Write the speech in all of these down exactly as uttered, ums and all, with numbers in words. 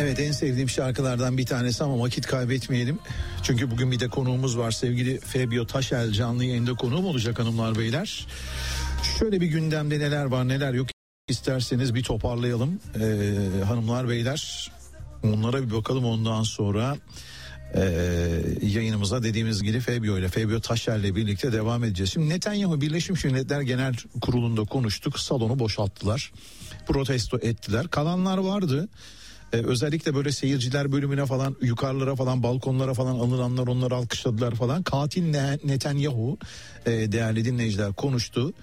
Evet, en sevdiğim şarkılardan bir tanesi ama vakit kaybetmeyelim. Çünkü bugün bir de konuğumuz var. Sevgili Fabio Taşel canlı yayında konuğum olacak hanımlar beyler. Şöyle bir gündemde neler var neler yok isterseniz bir toparlayalım ee, hanımlar beyler. Onlara bir bakalım, ondan sonra Ee, yayınımıza dediğimiz gibi Fabio ile Fabio Taşel ile birlikte devam edeceğiz. Şimdi Netanyahu Birleşmiş Milletler Genel Kurulu'nda konuştuk. Salonu boşalttılar. Protesto ettiler. Kalanlar vardı. Ee, özellikle böyle seyirciler bölümüne falan, yukarılara falan, balkonlara falan alınanlar, onları alkışladılar falan. Katil Netanyahu e, değerli dinleyiciler konuştu.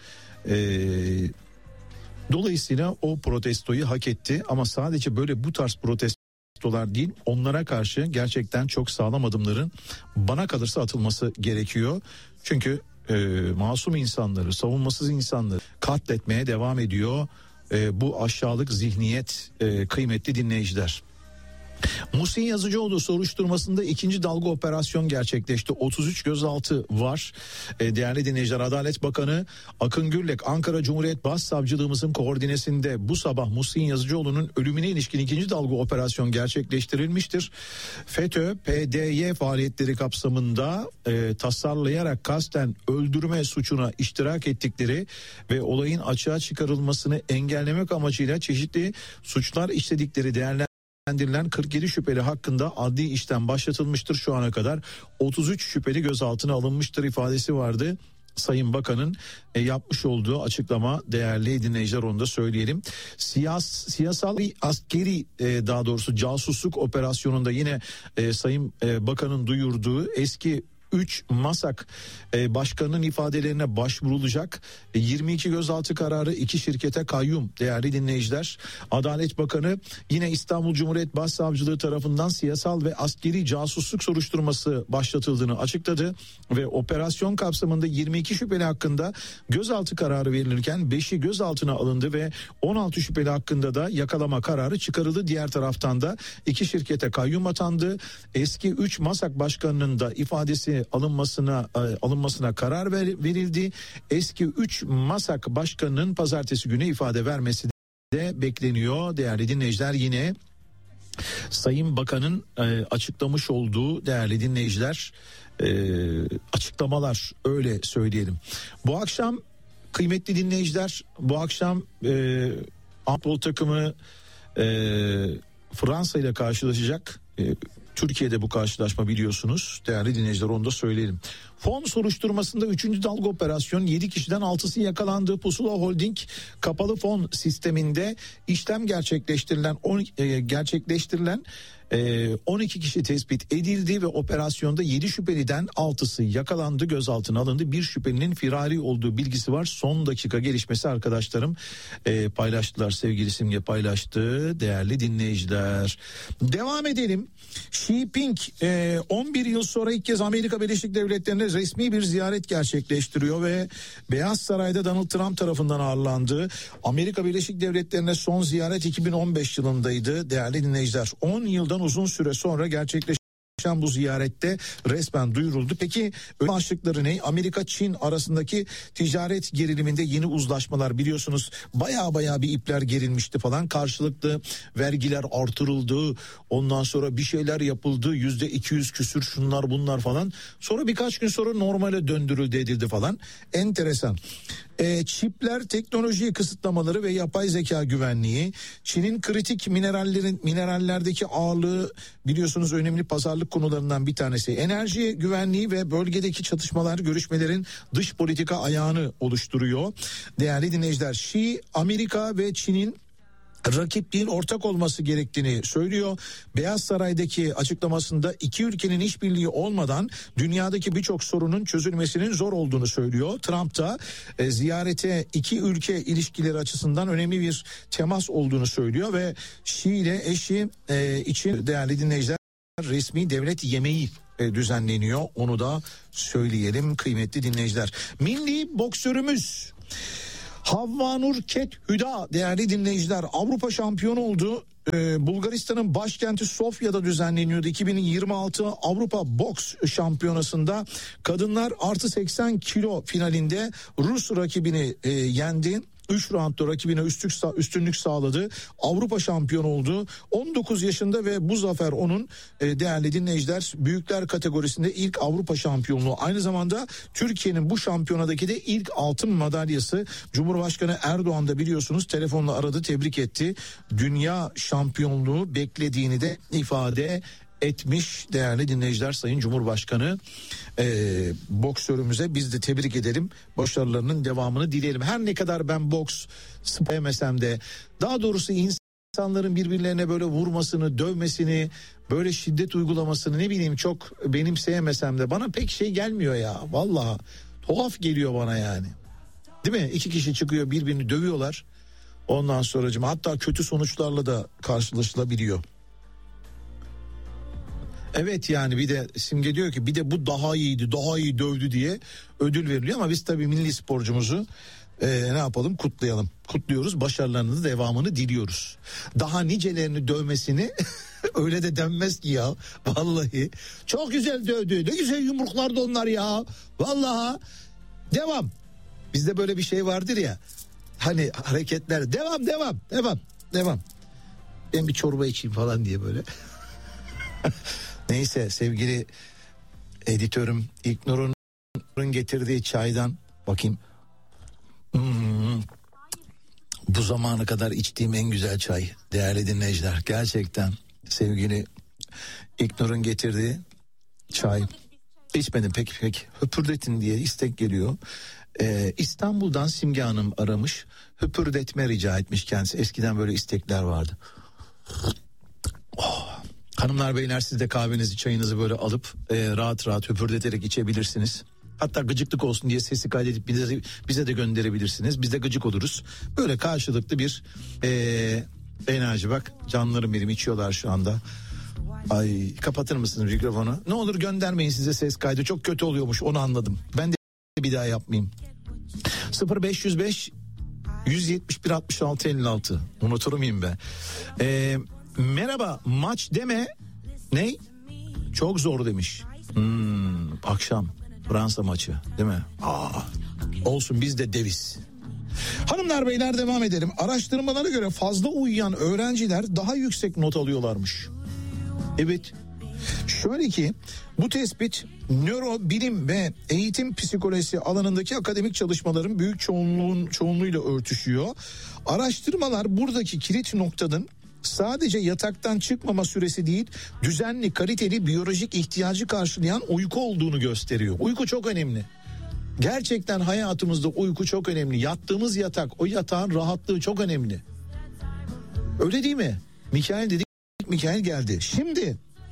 Ee, dolayısıyla o protestoyu hak etti ama sadece böyle bu tarz protesto dolar değil, onlara karşı gerçekten çok sağlam adımların bana kalırsa atılması gerekiyor. Çünkü e, masum insanları, savunmasız insanları katletmeye devam ediyor e, bu aşağılık zihniyet e, kıymetli dinleyiciler. Muhsin Yazıcıoğlu soruşturmasında ikinci dalga operasyon gerçekleşti. otuz üç gözaltı var. E, değerli dinleyiciler, Adalet Bakanı Akın Gürlek, Ankara Cumhuriyet Başsavcılığımızın koordinesinde bu sabah Muhsin Yazıcıoğlu'nun ölümüne ilişkin ikinci dalga operasyon gerçekleştirilmiştir. FETÖ, P D Y faaliyetleri kapsamında e, tasarlayarak kasten öldürme suçuna iştirak ettikleri ve olayın açığa çıkarılmasını engellemek amacıyla çeşitli suçlar işledikleri değerlendirilen kırk yedi şüpheli hakkında adli işlem başlatılmıştır. Şu ana kadar otuz üç şüpheli gözaltına alınmıştır ifadesi vardı. Sayın Bakan'ın e, yapmış olduğu açıklama, değerli dinleyiciler, onu da söyleyelim. Siyas, siyasal askeri e, daha doğrusu casusluk operasyonunda yine e, Sayın e, Bakan'ın duyurduğu eski üç MASAK e, başkanının ifadelerine başvurulacak. E, yirmi iki gözaltı kararı, iki şirkete kayyum değerli dinleyiciler. Adalet Bakanı yine İstanbul Cumhuriyet Başsavcılığı tarafından siyasal ve askeri casusluk soruşturması başlatıldığını açıkladı ve operasyon kapsamında yirmi iki şüpheli hakkında gözaltı kararı verilirken beşi gözaltına alındı ve on altı şüpheli hakkında da yakalama kararı çıkarıldı. Diğer taraftan da iki şirkete kayyum atandı. Eski üç MASAK başkanının da ifadesi alınmasına alınmasına karar ver, verildi. Eski üç MASAK başkanının pazartesi günü ifade vermesi de bekleniyor değerli dinleyiciler. Yine Sayın Bakan'ın e, açıklamış olduğu değerli dinleyiciler e, açıklamalar, öyle söyleyelim. Bu akşam kıymetli dinleyiciler, bu akşam e, handbol takımı e, Fransa ile karşılaşacak. E, Türkiye'de bu karşılaşma, biliyorsunuz değerli dinleyiciler, onu da söyleyelim. Fon soruşturmasında üçüncü dalga operasyon, yedi kişiden altısı yakalandı. Pusula Holding kapalı fon sisteminde işlem gerçekleştirilen on, e, gerçekleştirilen e, on iki kişi tespit edildi ve operasyonda yedi şüpheliden altısı yakalandı, gözaltına alındı. Bir şüphelinin firari olduğu bilgisi var. Son dakika gelişmesi arkadaşlarım e, paylaştılar, sevgili Simge paylaştı değerli dinleyiciler. Devam edelim. Xi Jinping e, on bir yıl sonra ilk kez Amerika Birleşik Devletleri'nde resmi bir ziyaret gerçekleştiriyor ve Beyaz Saray'da Donald Trump tarafından ağırlandı. Amerika Birleşik Devletleri'ne son ziyaret iki bin on beş yılındaydı değerli dinleyiciler. on yıldan uzun süre sonra gerçekleşti. Bu ziyarette resmen duyuruldu. Peki ön başlıkları ne? Amerika-Çin arasındaki ticaret geriliminde yeni uzlaşmalar, biliyorsunuz baya baya bir ipler gerilmişti falan. Karşılıklı vergiler artırıldı. Ondan sonra bir şeyler yapıldı. Yüzde iki yüz küsür şunlar bunlar falan. Sonra birkaç gün sonra normale döndürüldü, edildi falan. Enteresan. E, çipler, teknoloji kısıtlamaları ve yapay zeka güvenliği, Çin'in kritik minerallerin minerallerdeki ağırlığı biliyorsunuz önemli pazarlık konularından bir tanesi. Enerji güvenliği ve bölgedeki çatışmalar görüşmelerin dış politika ayağını oluşturuyor. Değerli dinleyiciler, Xi Amerika ve Çin'in rakip değil ortak olması gerektiğini söylüyor. Beyaz Saray'daki açıklamasında iki ülkenin işbirliği olmadan dünyadaki birçok sorunun çözülmesinin zor olduğunu söylüyor. Trump da e, ziyarete iki ülke ilişkileri açısından önemli bir temas olduğunu söylüyor ve Xi ile eşi e, için değerli dinleyiciler resmi devlet yemeği e, düzenleniyor. Onu da söyleyelim kıymetli dinleyiciler. Milli boksörümüz Havvanur Kethüda değerli dinleyiciler Avrupa şampiyonu oldu. Ee, Bulgaristan'ın başkenti Sofya'da düzenleniyordu iki bin yirmi altı Avrupa Boks Şampiyonası'nda kadınlar artı seksen kilo finalinde Rus rakibini e, yendi. üç roundda rakibine üstlük, üstünlük sağladı. Avrupa şampiyonu oldu. on dokuz yaşında ve bu zafer onun e, değerli dinleyiciler büyükler kategorisinde ilk Avrupa şampiyonluğu. Aynı zamanda Türkiye'nin bu şampiyonadaki de ilk altın madalyası. Cumhurbaşkanı Erdoğan da biliyorsunuz telefonla aradı, tebrik etti. Dünya şampiyonluğu beklediğini de ifade etmiş değerli dinleyiciler. Sayın Cumhurbaşkanı e, boksörümüze biz de tebrik edelim, başarılarının devamını dileyelim. Her ne kadar ben boks sevmesem de, daha doğrusu insanların birbirlerine böyle vurmasını, dövmesini, böyle şiddet uygulamasını ne bileyim çok benimseyemesem de bana pek şey gelmiyor ya, vallahi tuhaf geliyor bana yani, değil mi? İki kişi çıkıyor, birbirini dövüyorlar, ondan sonracığım hatta kötü sonuçlarla da karşılaşılabiliyor. Evet, yani bir de Simge diyor ki bir de bu daha iyiydi, daha iyi dövdü diye ödül veriliyor ama biz tabii milli sporcumuzu e, ne yapalım, kutlayalım. Kutluyoruz, başarılarının devamını diliyoruz. Daha nicelerini dövmesini öyle de denmez ki ya, vallahi. Çok güzel dövdü, ne güzel yumruklardı onlar ya, vallahi. Devam. Bizde böyle bir şey vardır ya, hani hareketler devam devam devam devam. Ben bir çorba içeyim falan diye böyle. Neyse sevgili editörüm İlknur'un getirdiği çaydan bakayım. Hmm, bu zamana kadar içtiğim en güzel çay değerli dinleyiciler. Gerçekten sevgili İlknur'un getirdiği çay. İçmedim pek pek. Höpürdetin diye istek geliyor. Ee, İstanbul'dan Simge Hanım aramış. Höpürdetme rica etmiş kendisi. Eskiden böyle istekler vardı. Oh. Hanımlar beyler, siz de kahvenizi çayınızı böyle alıp e, rahat rahat höpürdeterek içebilirsiniz. Hatta gıcıklık olsun diye sesi kaydedip bize, bize de gönderebilirsiniz. Biz de gıcık oluruz. Böyle karşılıklı bir e, enerji. Bak canlarım benim içiyorlar şu anda. Ay, kapatır mısınız mikrofonu? Ne olur göndermeyin size ses kaydı. Çok kötü oluyormuş, onu anladım. Ben de bir daha yapmayayım. sıfır beş yüz beş yüz yetmiş bir altmış altı elli altı unutur muyum ben? Eee Merhaba, maç deme. Ne? Çok zor demiş. Hmm, akşam Fransa maçı değil mi? Aa, olsun, biz de deviz. Hanımlar beyler, devam edelim. Araştırmalara göre fazla uyuyan öğrenciler daha yüksek not alıyorlarmış. Evet. Şöyle ki bu tespit nörobilim ve eğitim psikolojisi alanındaki akademik çalışmaların büyük çoğunluğun çoğunluğuyla örtüşüyor. Araştırmalar buradaki kilit noktanın sadece yataktan çıkmama süresi değil, düzenli, kaliteli, biyolojik ihtiyacı karşılayan uyku olduğunu gösteriyor. Uyku çok önemli. Gerçekten hayatımızda uyku çok önemli. Yattığımız yatak, o yatağın rahatlığı çok önemli. Öyle değil mi? Mikail dedik, Mikail geldi. Şimdi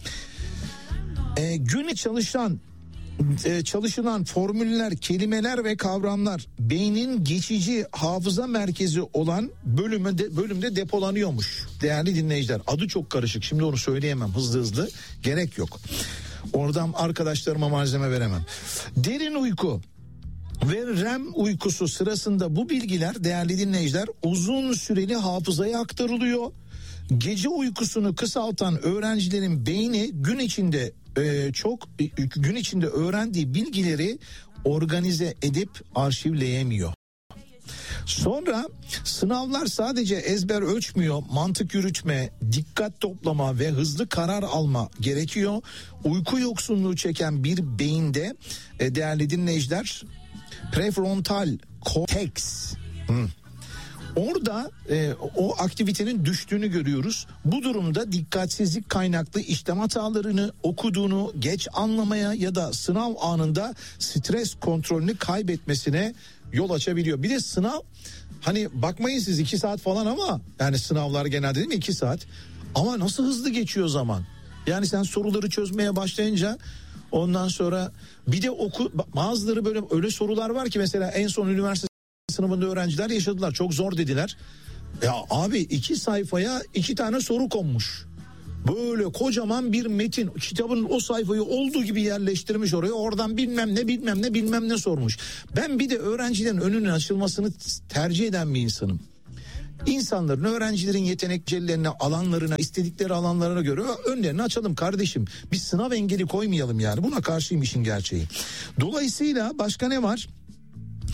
e, günü çalışan e, çalışılan formüller, kelimeler ve kavramlar beynin geçici hafıza merkezi olan bölümde, bölümde depolanıyormuş değerli dinleyiciler. Adı çok karışık, şimdi onu söyleyemem hızlı hızlı, gerek yok. Oradan arkadaşlarıma malzeme veremem. Derin uyku ve R E M uykusu sırasında bu bilgiler değerli dinleyiciler uzun süreli hafızaya aktarılıyor. Gece uykusunu kısaltan öğrencilerin beyni gün içinde e, çok e, gün içinde öğrendiği bilgileri organize edip arşivleyemiyor. Sonra sınavlar sadece ezber ölçmüyor, mantık yürütme, dikkat toplama ve hızlı karar alma gerekiyor. Uyku yoksunluğu çeken bir beyinde e, değerli dinleyiciler prefrontal korteks hmm. Orada e, o aktivitenin düştüğünü görüyoruz. Bu durumda dikkatsizlik kaynaklı işlem hatalarını, okuduğunu geç anlamaya ya da sınav anında stres kontrolünü kaybetmesine yol açabiliyor. Bir de sınav, hani bakmayın siz iki saat falan ama yani sınavlar genelde değil mi iki saat, ama nasıl hızlı geçiyor zaman. Yani sen soruları çözmeye başlayınca ondan sonra bir de oku, bazıları böyle öyle sorular var ki mesela en son üniversite sınıfında öğrenciler yaşadılar, çok zor dediler. Ya abi iki sayfaya iki tane soru konmuş. Böyle kocaman bir metin, kitabın o sayfayı olduğu gibi yerleştirmiş oraya, oradan bilmem ne bilmem ne bilmem ne sormuş. Ben bir de öğrencilerin önünün açılmasını tercih eden bir insanım. İnsanların, öğrencilerin yeteneklerine, alanlarına, istedikleri alanlarına göre önlerini açalım kardeşim. Biz sınav engeli koymayalım yani. Buna karşıyım işin gerçeği. Dolayısıyla başka ne var?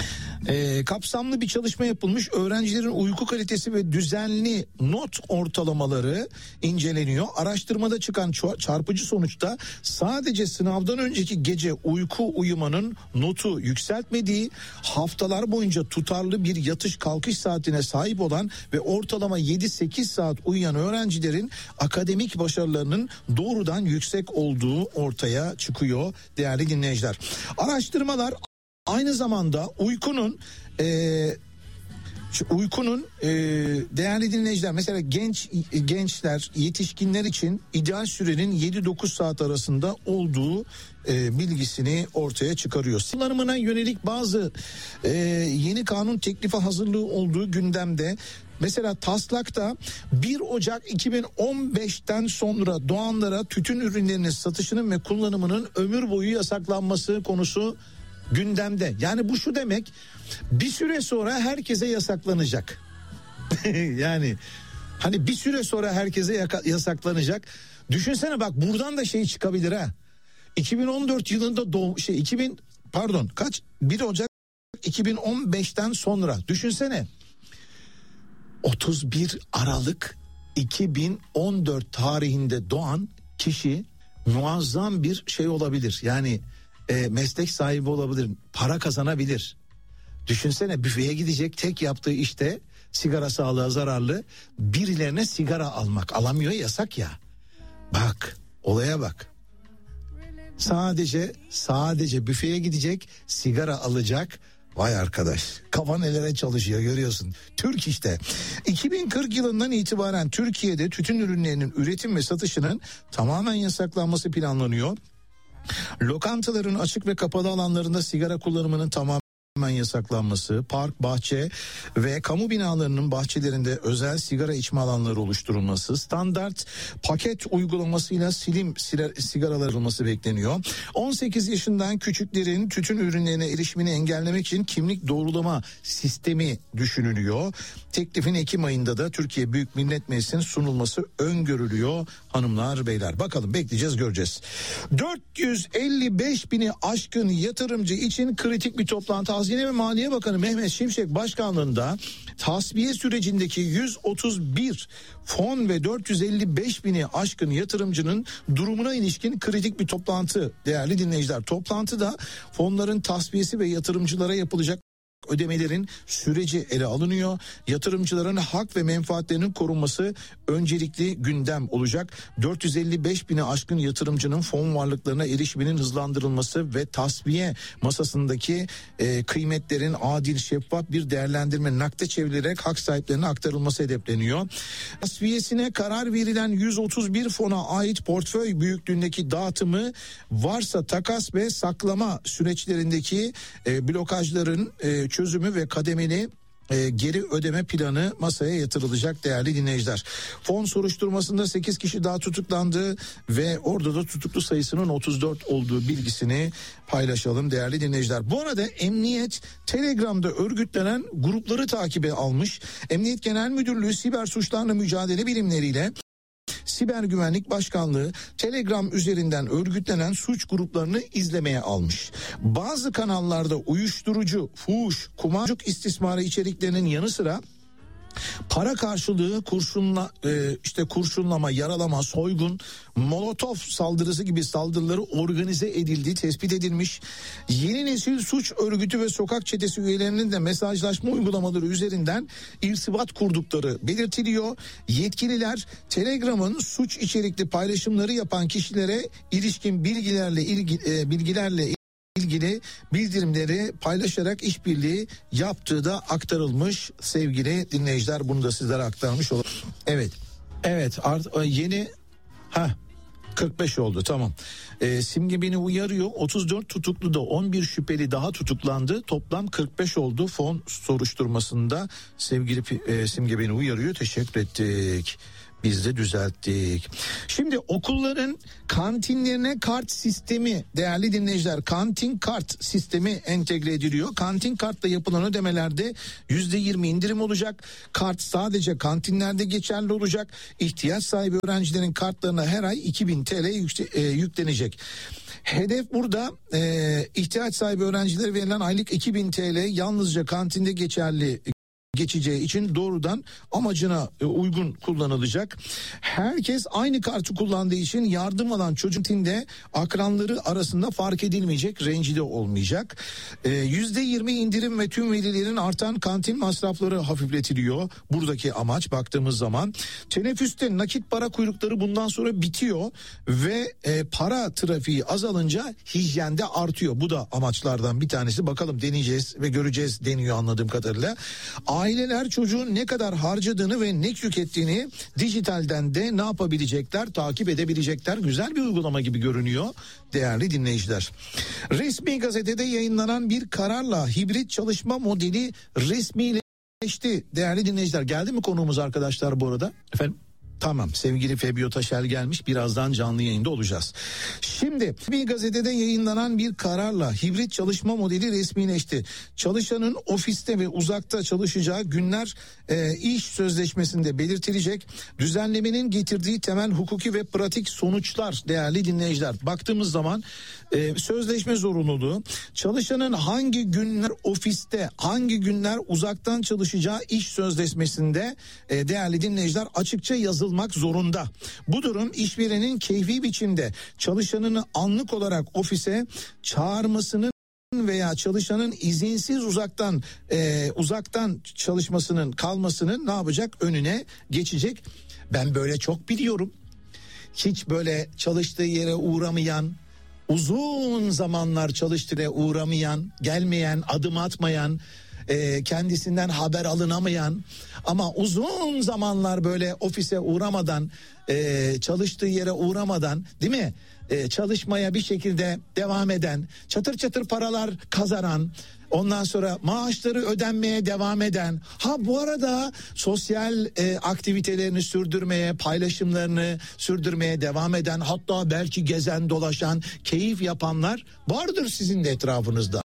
Ee, kapsamlı bir çalışma yapılmış. Öğrencilerin uyku kalitesi ve düzenli not ortalamaları inceleniyor. Araştırmada çıkan çarpıcı sonuçta sadece sınavdan önceki gece uyku uyumanın notu yükseltmediği, haftalar boyunca tutarlı bir yatış kalkış saatine sahip olan ve ortalama yedi sekiz saat uyuyan öğrencilerin akademik başarılarının doğrudan yüksek olduğu ortaya çıkıyor değerli dinleyiciler. Araştırmalar aynı zamanda uykunun e, uykunun e, değerli dinleyiciler, mesela genç gençler, yetişkinler için ideal sürenin yedi dokuz saat arasında olduğu e, bilgisini ortaya çıkarıyor. Kullanımına yönelik bazı e, yeni kanun teklifi hazırlığı olduğu gündemde. Mesela taslakta bir Ocak iki bin on beşten sonra doğanlara tütün ürünlerinin satışının ve kullanımının ömür boyu yasaklanması konusu gündemde. Yani bu şu demek, bir süre sonra herkese yasaklanacak. Yani hani bir süre sonra herkese yasaklanacak. Düşünsene bak, buradan da şey çıkabilir ha. iki bin on dört yılında doğum şey iki bin pardon kaç bir Ocak iki bin on beşten sonra düşünsene. otuz bir Aralık iki bin on dört tarihinde doğan kişi muazzam bir şey olabilir. Yani e, meslek sahibi olabilir, para kazanabilir. Düşünsene, büfeye gidecek, tek yaptığı işte sigara sağlığa zararlı, birilerine sigara almak. Alamıyor, yasak ya. Bak, olaya bak. Sadece sadece büfeye gidecek, sigara alacak. Vay arkadaş, kafa nelere çalışıyor görüyorsun. Türk işte. iki bin kırk yılından itibaren Türkiye'de tütün ürünlerinin üretim ve satışının tamamen yasaklanması planlanıyor. Lokantaların açık ve kapalı alanlarında sigara kullanımının tamamen yasaklanması, park, bahçe ve kamu binalarının bahçelerinde özel sigara içme alanları oluşturulması, standart paket uygulamasıyla silim sigaralar alınması bekleniyor. on sekiz yaşından küçüklerin tütün ürünlerine erişimini engellemek için kimlik doğrulama sistemi düşünülüyor. Teklifin Ekim ayında da Türkiye Büyük Millet Meclisi'nin sunulması öngörülüyor hanımlar beyler. Bakalım, bekleyeceğiz, göreceğiz. dört yüz elli beş bini aşkın yatırımcı için kritik bir toplantı. Hazine ve Maliye Bakanı Mehmet Şimşek başkanlığında tasfiye sürecindeki yüz otuz bir fon ve dört yüz elli beş bini aşkın yatırımcının durumuna ilişkin kritik bir toplantı değerli dinleyiciler. Toplantıda fonların tasfiyesi ve yatırımcılara yapılacak ödemelerin süreci ele alınıyor. Yatırımcıların hak ve menfaatlerinin korunması öncelikli gündem olacak. dört yüz elli beş bini aşkın yatırımcının fon varlıklarına erişiminin hızlandırılması ve tasfiye masasındaki e, kıymetlerin adil, şeffaf bir değerlendirme nakde çevrilerek hak sahiplerine aktarılması hedefleniyor. Tasfiyesine karar verilen yüz otuz bir fona ait portföy büyüklüğündeki dağıtımı, varsa takas ve saklama süreçlerindeki e, blokajların e, çözümü ve kademeli e, geri ödeme planı masaya yatırılacak değerli dinleyiciler. Fon soruşturmasında sekiz kişi daha tutuklandı ve orada da tutuklu sayısının otuz dört olduğu bilgisini paylaşalım değerli dinleyiciler. Bu arada emniyet Telegram'da örgütlenen grupları takibe almış. Emniyet Genel Müdürlüğü Siber Suçlarla Mücadele Birimleriyle Siber Güvenlik Başkanlığı Telegram üzerinden örgütlenen suç gruplarını izlemeye almış. Bazı kanallarda uyuşturucu, fuhuş, kumarcık istismarı içeriklerinin yanı sıra para karşılığı kurşunla e, işte kurşunlama, yaralama, soygun, molotof saldırısı gibi saldırıları organize edildiği tespit edilmiş. Yeni nesil suç örgütü ve sokak çetesi üyelerinin de mesajlaşma uygulamaları üzerinden irtibat kurdukları belirtiliyor. Yetkililer Telegram'ın suç içerikli paylaşımları yapan kişilere ilişkin bilgilerle ilgi, e, bilgilerle ilgili bildirimleri paylaşarak işbirliği yaptığı da aktarılmış sevgili dinleyiciler. Bunu da sizlere aktarmış olalım. Evet. Evet, art, yeni ha kırk beş oldu, tamam. Ee, Simge beni uyarıyor. otuz dört tutuklu da on bir şüpheli daha tutuklandı. Toplam kırk beş oldu fon soruşturmasında. Sevgili e, Simge beni uyarıyor. Teşekkür ettik. Biz de düzelttik. Şimdi okulların kantinlerine kart sistemi, değerli dinleyiciler, kantin kart sistemi entegre ediliyor. Kantin kartla yapılan ödemelerde yüzde yirmi indirim olacak. Kart sadece kantinlerde geçerli olacak. İhtiyaç sahibi öğrencilerin kartlarına her ay iki bin T L yükse- e, yüklenecek. Hedef burada e, ihtiyaç sahibi öğrencilere verilen aylık iki bin T L yalnızca kantinde geçerli geçeceği için doğrudan amacına uygun kullanılacak. Herkes aynı kartı kullandığı için yardım alan çocuğun de akranları arasında fark edilmeyecek, rencide olmayacak. yüzde yirmi indirim ve tüm velilerin artan kantin masrafları hafifletiliyor. Buradaki amaç baktığımız zaman teneffüste nakit para kuyrukları bundan sonra bitiyor ve e, para trafiği azalınca hijyen de artıyor. Bu da amaçlardan bir tanesi. Bakalım, deneyeceğiz ve göreceğiz deniyor anladığım kadarıyla. Aileler çocuğun ne kadar harcadığını ve ne tükettiğini dijitalden de ne yapabilecekler, takip edebilecekler. Güzel bir uygulama gibi görünüyor değerli dinleyiciler. Resmi gazetede yayınlanan bir kararla hibrit çalışma modeli resmileşti değerli dinleyiciler. Geldi mi konuğumuz arkadaşlar bu arada? Efendim? Tamam, sevgili Febio Taşel gelmiş, birazdan canlı yayında olacağız. Şimdi bir gazetede yayınlanan bir kararla hibrit çalışma modeli resmileşti. Çalışanın ofiste ve uzakta çalışacağı günler e, iş sözleşmesinde belirtilecek. Düzenlemenin getirdiği temel hukuki ve pratik sonuçlar değerli dinleyiciler. Baktığımız zaman e, sözleşme zorunluluğu, çalışanın hangi günler ofiste, hangi günler uzaktan çalışacağı iş sözleşmesinde e, değerli dinleyiciler açıkça yazılmaktadır. Zorunda. Bu durum işverenin keyfi biçimde çalışanını anlık olarak ofise çağırmasının veya çalışanın izinsiz uzaktan e, uzaktan çalışmasının kalmasının ne yapacak? Önüne geçecek. Ben böyle çok biliyorum. Hiç böyle çalıştığı yere uğramayan, uzun zamanlar çalıştığı yere uğramayan, gelmeyen, adım atmayan, E, kendisinden haber alınamayan ama uzun zamanlar böyle ofise uğramadan, e, çalıştığı yere uğramadan, değil mi? E, çalışmaya bir şekilde devam eden, çatır çatır paralar kazanan, ondan sonra maaşları ödenmeye devam eden, ha bu arada sosyal e, aktivitelerini sürdürmeye, paylaşımlarını sürdürmeye devam eden, hatta belki gezen dolaşan, keyif yapanlar vardır sizin de etrafınızda.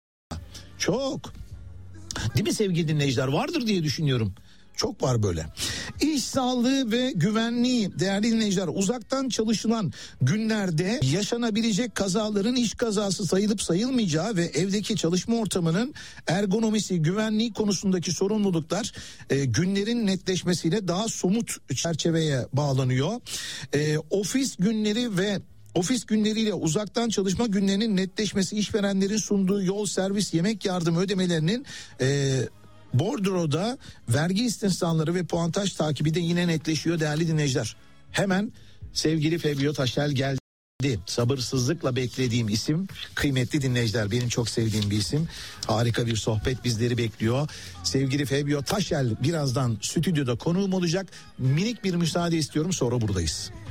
Çok. Değil mi sevgili dinleyiciler? Vardır diye düşünüyorum. Çok var böyle. İş sağlığı ve güvenliği değerli dinleyiciler, uzaktan çalışılan günlerde yaşanabilecek kazaların iş kazası sayılıp sayılmayacağı ve evdeki çalışma ortamının ergonomisi, güvenliği konusundaki sorumluluklar e, günlerin netleşmesiyle daha somut çerçeveye bağlanıyor. E, ofis günleri ve Ofis günleriyle uzaktan çalışma günlerinin netleşmesi, işverenlerin sunduğu yol, servis, yemek yardımı ödemelerinin e, bordroda vergi istisnaları ve puantaj takibi de yine netleşiyor değerli dinleyiciler. Hemen sevgili Febio Taşel geldi. Sabırsızlıkla beklediğim isim, kıymetli dinleyiciler, benim çok sevdiğim bir isim. Harika bir sohbet bizleri bekliyor. Sevgili Febio Taşel birazdan stüdyoda konuğum olacak. Minik bir müsaade istiyorum, sonra buradayız.